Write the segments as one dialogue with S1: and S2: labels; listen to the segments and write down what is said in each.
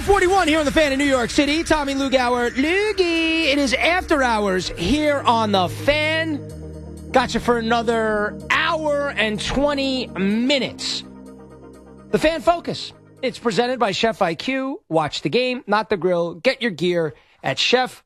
S1: 12:41 here on the Fan in New York City. Tommy Lugauer, Loogie. It is after hours here on the Fan. Got you for another hour and 20 minutes. The Fan Focus. It's presented by Chef IQ. Watch the game, not the grill. Get your gear at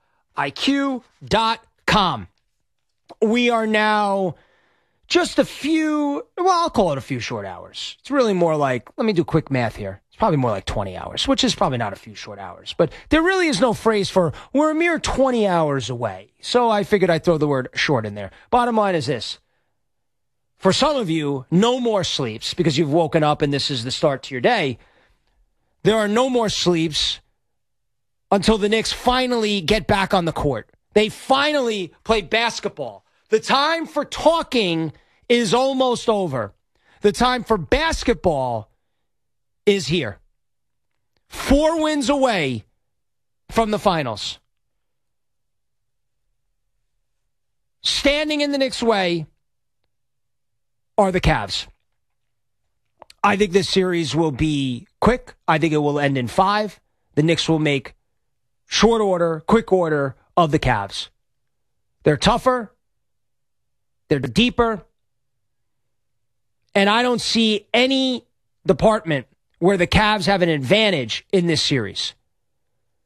S1: chefiq.com. We are now just a few, well, I'll call it a few short hours. It's really more like, let me do quick math here. It's probably more like 20 hours, which is probably not a few short hours. But there really is no phrase for, we're a mere 20 hours away. So I figured I'd throw the word short in there. Bottom line is this. For some of you, no more sleeps because you've woken up and this is the start to your day. There are no more sleeps until the Knicks finally get back on the court. They finally play basketball. The time for talking is almost over. The time for basketball is here. 4 wins away from the finals. Standing in the Knicks' way are the Cavs. I think this series will be quick. I think it will end in 5. The Knicks will make short order, quick order of the Cavs. They're tougher. They're deeper. And I don't see any department where the Cavs have an advantage in this series.